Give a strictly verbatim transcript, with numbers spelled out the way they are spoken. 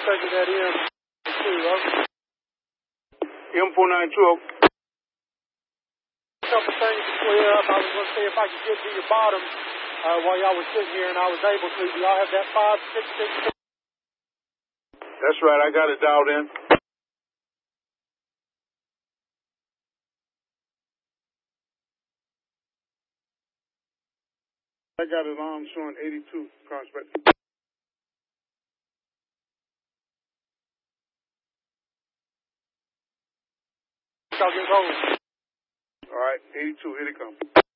taking that in two, over. M four nine two. A couple things to clear up. I was going to see if I could get to your bottom uh, while y'all were sitting here, and I was able to. Do y'all have that five six six? That's right. I got it dialed in. I got it on showing eighty-two prospect. Y'all get rolling. All right, eighty-two, here they come.